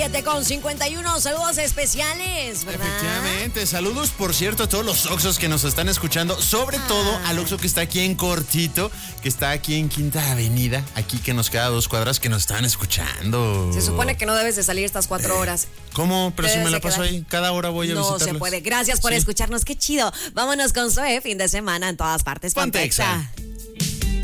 Con 51 saludos especiales, ¿verdad? Efectivamente, saludos por cierto a todos los Oxxos que nos están escuchando, sobre todo al Oxxo que está aquí en Cortito, que está aquí en Quinta Avenida, aquí que nos queda 2 cuadras que nos están escuchando. Se supone que no debes de salir estas 4 horas. ¿Cómo? Pero si me la paso ahí, cada hora voy a visitarlos. No se puede. Gracias por escucharnos, qué chido. Vámonos con Zoe, fin de semana en todas partes. Ponte Exa.